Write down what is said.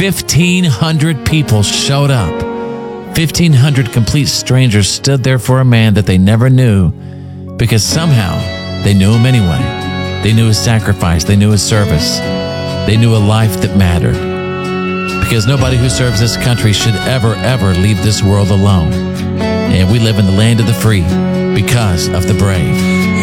1,500 people showed up. 1,500 complete strangers stood there for a man that they never knew, because somehow they knew him anyway. They knew his sacrifice. They knew his service. They knew a life that mattered. Because nobody who serves this country should ever, ever leave this world alone. And we live in the land of the free because of the brave.